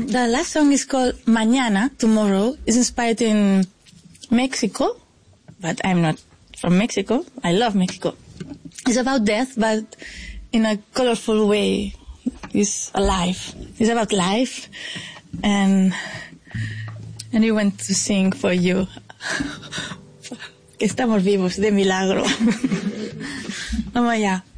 The last song is called Mañana, Tomorrow. It's inspired in Mexico, but I'm not from Mexico. I love Mexico. It's about death, but in a colorful way. It's alive. It's about life. And we want to sing for you. Que estamos vivos, de milagro. Vamos allá.